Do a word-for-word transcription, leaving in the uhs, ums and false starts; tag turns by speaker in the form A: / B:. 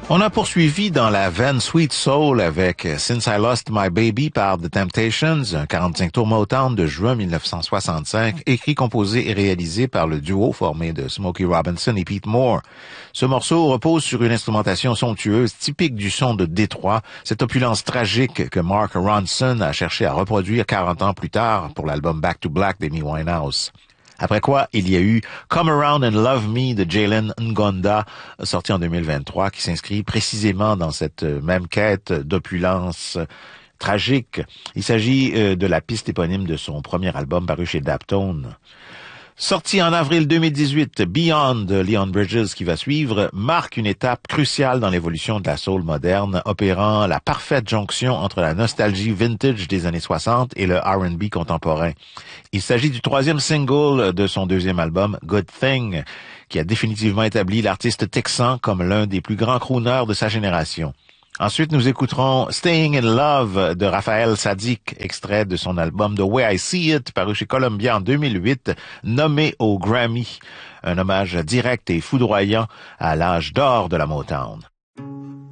A: On a poursuivi dans la veine Sweet Soul avec Since I Lost My Baby par The Temptations, un quarante-cinq tours Motown de juin mille neuf cent soixante-cinq, écrit, composé et réalisé par le duo formé de Smokey Robinson et Pete Moore. Ce morceau repose sur une instrumentation somptueuse typique du son de Détroit, cette opulence tragique que Mark Ronson a cherché à reproduire quarante ans plus tard pour l'album Back to Black d'Amy Winehouse. Après quoi, il y a eu Come Around and Love Me de Jalen Ngonda, sorti en deux mille vingt-trois, qui s'inscrit précisément dans cette même quête d'opulence tragique. Il s'agit de la piste éponyme de son premier album paru chez Daptone. Sorti en avril deux mille dix-huit, Beyond de Leon Bridges, qui va suivre, marque une étape cruciale dans l'évolution de la soul moderne, opérant la parfaite jonction entre la nostalgie vintage des années soixante et le R and B contemporain. Il s'agit du troisième single de son deuxième album, Good Thing, qui a définitivement établi l'artiste texan comme l'un des plus grands crooners de sa génération. Ensuite, nous écouterons Staying in Love de Raphaël Saadiq, extrait de son album The Way I See It, paru chez Columbia en deux mille huit, nommé au Grammy. Un hommage direct et foudroyant à l'âge d'or de la Motown.